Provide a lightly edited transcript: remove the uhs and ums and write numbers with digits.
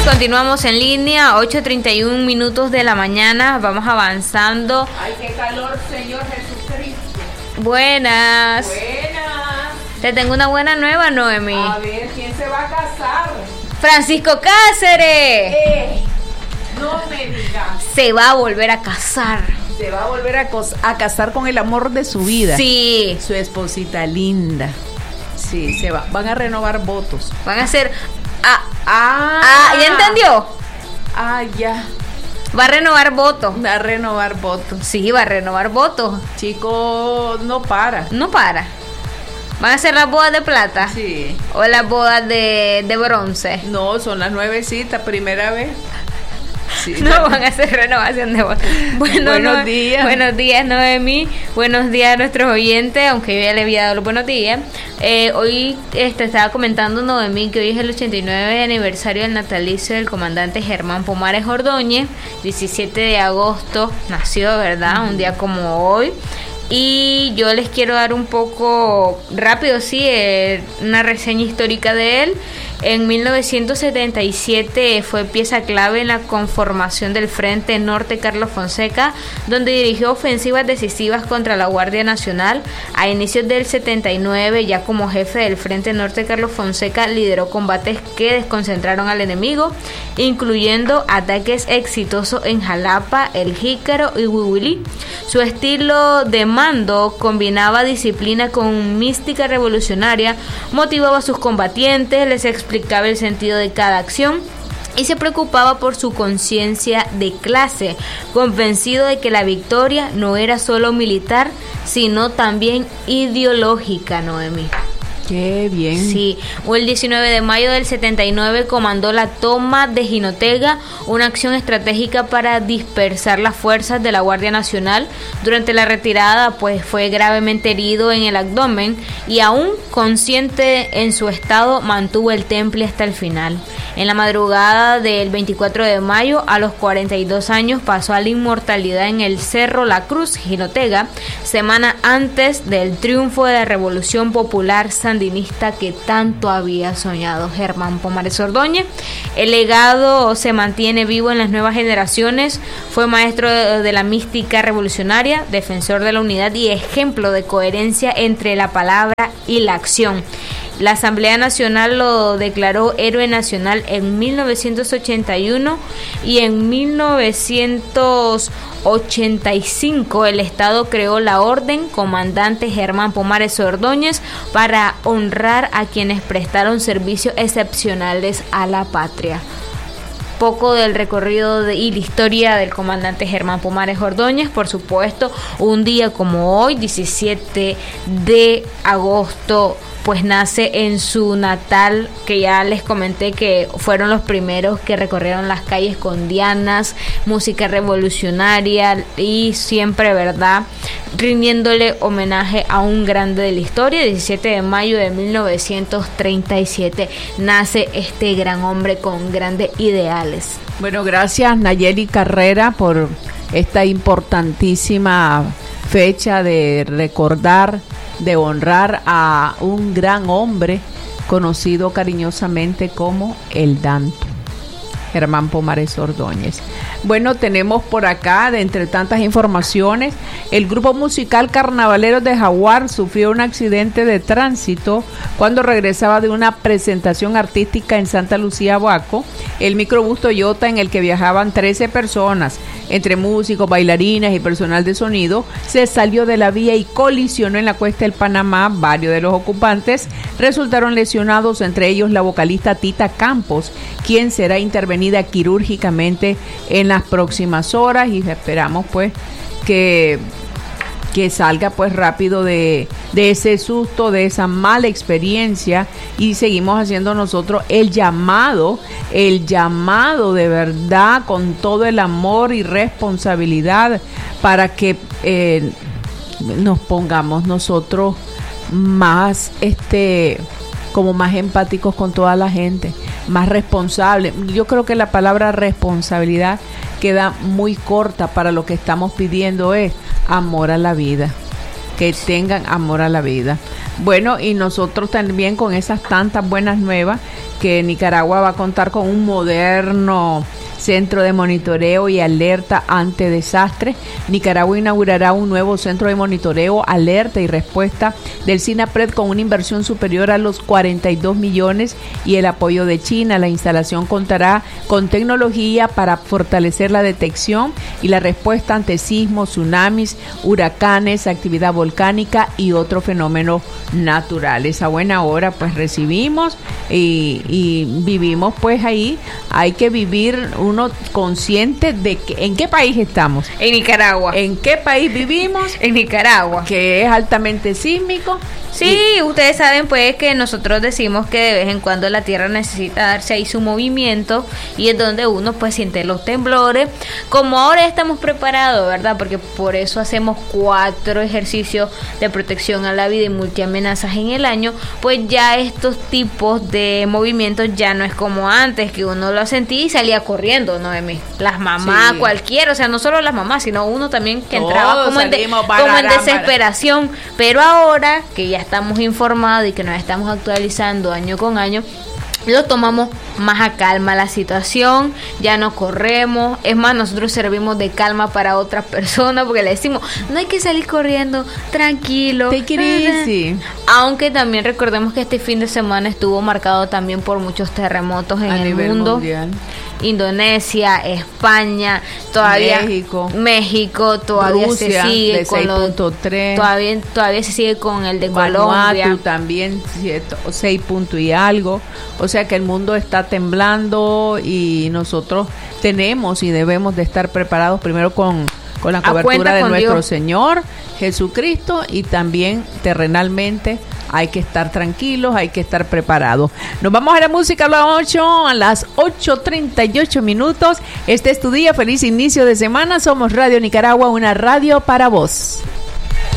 Continuamos en línea, 8:31 minutos de la mañana, vamos avanzando. ¡Ay, qué calor, Señor Jesucristo! Buenas. Buenas. Te tengo una buena nueva, Noemi. A ver, ¿quién se va a casar? Francisco Cáceres. No me digas. Se va a volver a casar. Se va a volver a casar con el amor de su vida. Sí. Su esposita linda. Sí, van a renovar votos. Van a hacer... ¿ya entendió? Ya. Va a renovar votos. Va a renovar votos. Sí, va a renovar votos. Chico, no para. No para. ¿Van a ser las bodas de plata? Sí. ¿O las bodas de bronce? No, son las nuevecitas, primera vez. Sí, no, van a hacer renovación de votos. Buenos días. Buenos días, Noemi. Buenos días a nuestros oyentes, aunque yo ya le había dado los buenos días. Hoy estaba comentando, Noemi, que hoy es el 89 aniversario del natalicio del comandante Germán Pomares Ordóñez. 17 de agosto nació, ¿verdad? Un día como hoy. Y yo les quiero dar un poco rápido, una reseña histórica de él. En 1977 fue pieza clave en la conformación del Frente Norte Carlos Fonseca, donde dirigió ofensivas decisivas contra la Guardia Nacional. A inicios del 79, ya como jefe del Frente Norte Carlos Fonseca, lideró combates que desconcentraron al enemigo, incluyendo ataques exitosos en Jalapa, El Jícaro y Huihuilí. Su estilo de mando combinaba disciplina con mística revolucionaria, motivaba a sus combatientes, les explicaba el sentido de cada acción y se preocupaba por su conciencia de clase, convencido de que la victoria no era solo militar, sino también ideológica, Noemi. Qué bien. Sí, el 19 de mayo del 79 comandó la toma de Jinotega, una acción estratégica para dispersar las fuerzas de la Guardia Nacional. Durante la retirada, pues fue gravemente herido en el abdomen y aún consciente en su estado, mantuvo el temple hasta el final. En la madrugada del 24 de mayo, a los 42 años, pasó a la inmortalidad en el Cerro La Cruz, Jinotega, semana antes del triunfo de la Revolución Popular sandinista que tanto había soñado Germán Pomares Ordóñez. El legado se mantiene vivo en las nuevas generaciones. Fue maestro de la mística revolucionaria, defensor de la unidad y ejemplo de coherencia entre la palabra y la acción. La Asamblea Nacional lo declaró héroe nacional en 1981 y en 1985 el Estado creó la Orden Comandante Germán Pomares Ordóñez para honrar a quienes prestaron servicios excepcionales a la patria. Poco del recorrido y la historia del comandante Germán Pomares Ordóñez, por supuesto, un día como hoy, 17 de agosto, pues nace en su natal, que ya les comenté que fueron los primeros que recorrieron las calles con dianas, música revolucionaria y siempre, ¿verdad?, rindiéndole homenaje a un grande de la historia. 17 de mayo de 1937 nace este gran hombre con grandes ideales. Bueno, gracias Nayeli Carrera por esta importantísima fecha de recordar, de honrar a un gran hombre conocido cariñosamente como el Danto, Germán Pomares Ordóñez. Bueno, tenemos por acá, de entre tantas informaciones, el grupo musical Carnavaleros de Jaguar sufrió un accidente de tránsito cuando regresaba de una presentación artística en Santa Lucía, Baco. El microbús Toyota en el que viajaban 13 personas, entre músicos, bailarines y personal de sonido, se salió de la vía y colisionó en la Cuesta del Panamá. Varios de los ocupantes resultaron lesionados, entre ellos la vocalista Tita Campos, quien será intervenida quirúrgicamente en las próximas horas, y esperamos pues que salga pues rápido de ese susto, de esa mala experiencia, y seguimos haciendo nosotros el llamado de verdad, con todo el amor y responsabilidad, para que nos pongamos nosotros más como más empáticos con toda la gente, más responsables. Yo creo que la palabra responsabilidad queda muy corta para lo que estamos pidiendo, es amor a la vida, que tengan amor a la vida. Bueno, y nosotros también con esas tantas buenas nuevas que Nicaragua va a contar con un moderno centro de monitoreo y alerta ante desastres. Nicaragua inaugurará un nuevo centro de monitoreo, alerta y respuesta del SINAPRED con una inversión superior a los 42 millones y el apoyo de China. La instalación contará con tecnología para fortalecer la detección y la respuesta ante sismos, tsunamis, huracanes, actividad volcánica y otros fenómenos naturales. A buena hora pues recibimos y vivimos pues ahí. Hay que vivir uno consciente de que en qué país estamos. En Nicaragua. ¿En qué país vivimos? En Nicaragua. Que es altamente sísmico. Sí, ustedes saben pues que nosotros decimos que de vez en cuando la tierra necesita darse ahí su movimiento y es donde uno pues siente los temblores. Como ahora estamos preparados, ¿verdad? Porque por eso hacemos 4 ejercicios de protección a la vida y multiamenazas en el año, pues ya estos tipos de movimientos ya no es como antes, que uno lo sentía y salía corriendo, ¿no? Las mamás, sí. Cualquiera, o sea, no solo las mamás, sino uno también que entraba como en desesperación. Pero ahora que ya estamos informados y que nos estamos actualizando año con año, lo tomamos más a calma la situación, ya no corremos, es más, nosotros servimos de calma para otras personas porque le decimos, no hay que salir corriendo, tranquilo, take it easy. Aunque también recordemos que este fin de semana estuvo marcado también por muchos terremotos en el mundo mundial. Indonesia, España, todavía México todavía Rusia, se sigue con 6.3, todavía se sigue con el de Colombia también 6 puntos y algo, o sea que el mundo está temblando y nosotros tenemos y debemos de estar preparados primero con la cobertura de nuestro Dios. Señor Jesucristo, y también terrenalmente hay que estar tranquilos, hay que estar preparados. Nos vamos a la música a las 8:38 minutos. Este es tu día, feliz inicio de semana. Somos Radio Nicaragua, una radio para vos.